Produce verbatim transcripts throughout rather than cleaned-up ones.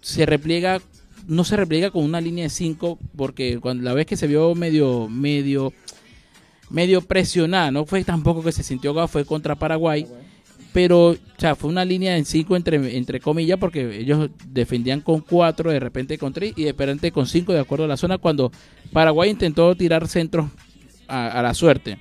se repliega, no se repliega con una línea de cinco, porque cuando la vez que se vio medio, medio, medio presionada, no fue tampoco que se sintió ahogado, fue contra Paraguay, pero o sea, fue una línea de cinco entre, entre comillas, porque ellos defendían con cuatro, de repente con tres y de repente con cinco, de acuerdo a la zona, cuando Paraguay intentó tirar centros a, a la suerte.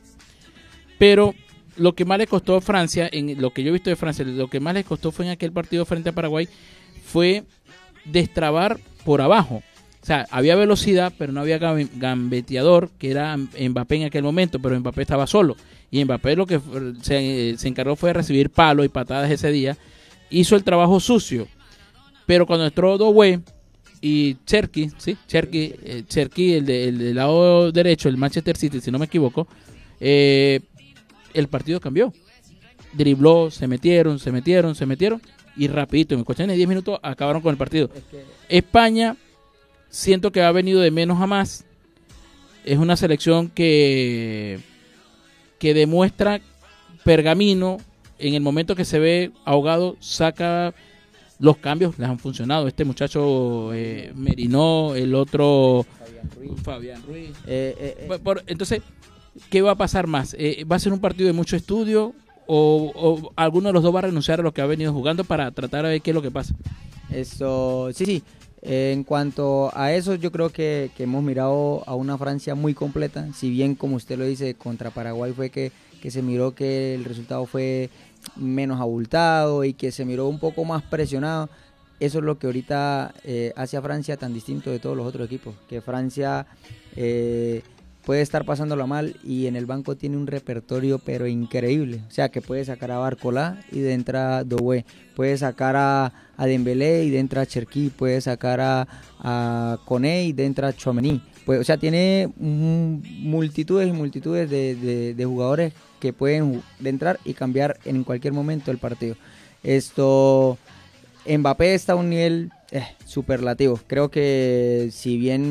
Pero lo que más le costó a Francia, en lo que yo he visto de Francia, lo que más le costó fue en aquel partido frente a Paraguay, fue destrabar por abajo. O sea, había velocidad, pero no había gambeteador, que era Mbappé en aquel momento, pero Mbappé estaba solo. Y Mbappé lo que se, se encargó fue de recibir palos y patadas ese día. Hizo el trabajo sucio. Pero cuando entró Doué y Cherki, ¿sí? Cherki, eh, Cherki el, de, el del lado derecho, el Manchester City, si no me equivoco, eh, el partido cambió. Dribló, se metieron, se metieron, se metieron. Y rapidito, en cuestión de diez minutos, acabaron con el partido. Es que... España... Siento que ha venido de menos a más. Es una selección que, que demuestra pergamino. En el momento que se ve ahogado, saca los cambios, les han funcionado. Este muchacho eh, Merino, el otro Fabián Ruiz. Fabián Ruiz. Eh, eh, eh. Por, por, entonces, ¿qué va a pasar más? Eh, ¿Va a ser un partido de mucho estudio? O, ¿O alguno de los dos va a renunciar a lo que ha venido jugando para tratar de ver qué es lo que pasa? Eso, sí, sí. Eh, en cuanto a eso, yo creo que, que hemos mirado a una Francia muy completa, si bien como usted lo dice, contra Paraguay fue que, que se miró que el resultado fue menos abultado y que se miró un poco más presionado. Eso es lo que ahorita eh, hace a Francia tan distinto de todos los otros equipos, que Francia eh, puede estar pasándola mal y en el banco tiene un repertorio pero increíble, o sea que puede sacar a Barcola y de entra Doué, puede sacar a, a Dembélé y de entra Cherki, puede sacar a, a Koné y de entra Tchouaméni, pues, o sea tiene mm, multitudes y multitudes de, de, de jugadores que pueden de entrar y cambiar en cualquier momento el partido. Esto, Mbappé está a un nivel eh, superlativo, creo que si bien